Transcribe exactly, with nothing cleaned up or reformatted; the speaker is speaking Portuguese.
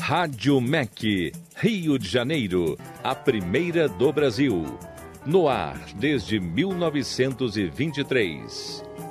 Rádio M E C, Rio de Janeiro, a primeira do Brasil. No ar desde mil novecentos e vinte e três.